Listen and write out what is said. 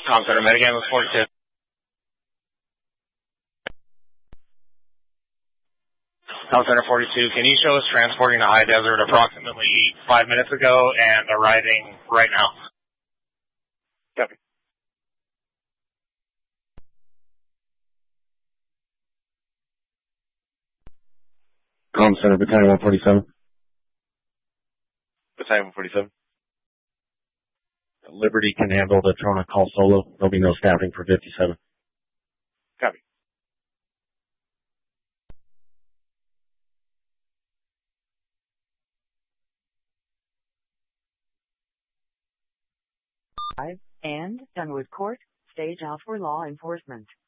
Com Center, Metagame with 42. Com Center 42, can you show us transporting to High Desert approximately 5 minutes ago and arriving right now? Copy. Com Center, Battalion 147. Battalion 147. Liberty can handle the Trona call solo. There'll be no staffing for 57. Copy. And Dunwood Court, stage out for law enforcement.